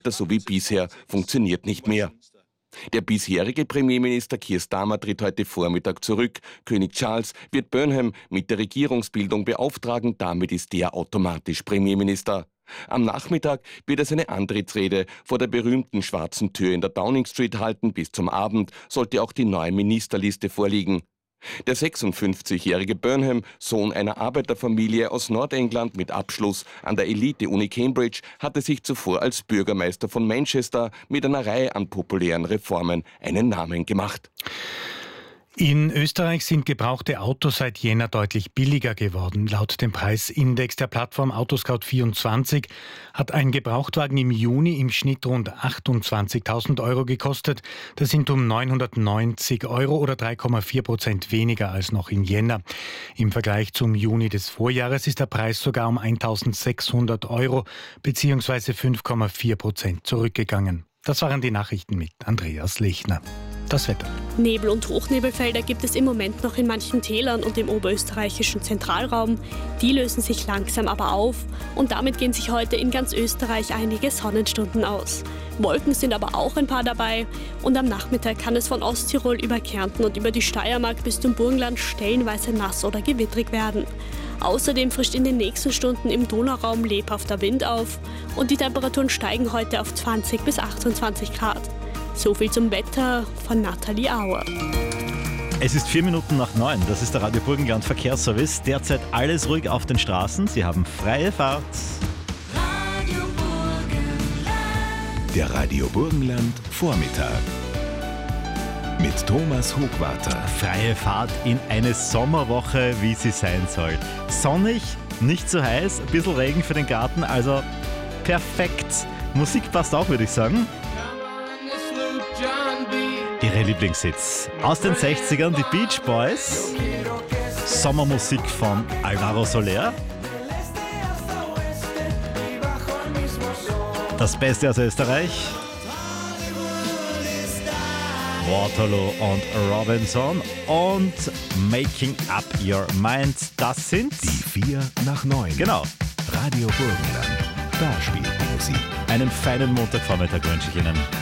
so wie bisher funktioniert nicht mehr. Der bisherige Premierminister Keir Starmer tritt heute Vormittag zurück. König Charles wird Burnham mit der Regierungsbildung beauftragen, damit ist der automatisch Premierminister. Am Nachmittag wird er seine Antrittsrede vor der berühmten schwarzen Tür in der Downing Street halten. Bis zum Abend sollte auch die neue Ministerliste vorliegen. Der 56-jährige Burnham, Sohn einer Arbeiterfamilie aus Nordengland mit Abschluss an der Elite-Uni Cambridge, hatte sich zuvor als Bürgermeister von Manchester mit einer Reihe an populären Reformen einen Namen gemacht. In Österreich sind gebrauchte Autos seit Jänner deutlich billiger geworden. Laut dem Preisindex der Plattform Autoscout24 hat ein Gebrauchtwagen im Juni im Schnitt rund 28.000 € gekostet. Das sind um 990 € oder 3,4% weniger als noch im Jänner. Im Vergleich zum Juni des Vorjahres ist der Preis sogar um 1.600 € bzw. 5,4% zurückgegangen. Das waren die Nachrichten mit Andreas Lechner. Das Wetter. Nebel- und Hochnebelfelder gibt es im Moment noch in manchen Tälern und im oberösterreichischen Zentralraum. Die lösen sich langsam aber auf und damit gehen sich heute in ganz Österreich einige Sonnenstunden aus. Wolken sind aber auch ein paar dabei und am Nachmittag kann es von Osttirol über Kärnten und über die Steiermark bis zum Burgenland stellenweise nass oder gewittrig werden. Außerdem frischt in den nächsten Stunden im Donauraum lebhafter Wind auf und die Temperaturen steigen heute auf 20 bis 28 Grad. So viel zum Wetter von Nathalie Auer. Es ist 9:04. Das ist der Radio Burgenland Verkehrsservice. Derzeit alles ruhig auf den Straßen. Sie haben freie Fahrt. Radio Burgenland. Der Radio Burgenland Vormittag. Mit Thomas Hochwarter. Freie Fahrt in eine Sommerwoche, wie sie sein soll. Sonnig, nicht zu heiß, ein bisschen Regen für den Garten, also perfekt. Musik passt auch, würde ich sagen. Ihre Lieblingshits aus den 60ern, die Beach Boys. Sommermusik von Alvaro Soler. Das Beste aus Österreich. Waterloo und Robinson und Making Up Your Mind. Das sind Die 8:04. Genau. Radio Burgenland. Da spielt die Musik. Einen feinen Montagvormittag wünsche ich Ihnen.